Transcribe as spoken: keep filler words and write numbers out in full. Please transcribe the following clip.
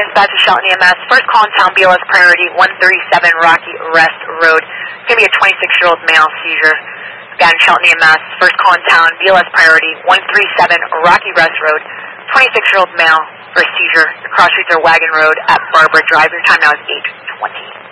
dispatch to Shelton E M S. First call in town, B L S priority, one thirty-seven Rocky Rest Road. It's going to be a twenty-six-year-old male seizure. Again, Shelton E M S. First call in town, B L S priority, one thirty-seven Rocky Rest Road. twenty-six-year-old male for a seizure. The cross streets are Wagon Road at Barbara Drive. Your time now is eight twenty.